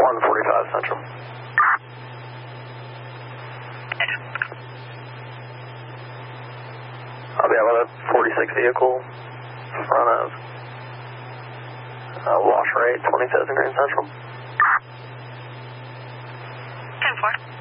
145 Central. I'll be out with a 46 vehicle in front of wash rate 27 Grand Central. 10-4.